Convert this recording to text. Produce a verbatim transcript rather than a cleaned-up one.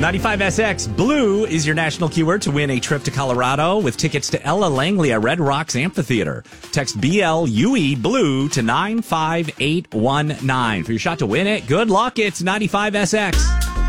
ninety-five S X Blue is your national keyword to win a trip to Colorado with tickets to Ella Langley at Red Rocks Amphitheater. Text B L U E Blue to nine five eight one nine for your shot to win it. Good luck. It's ninety-five S X.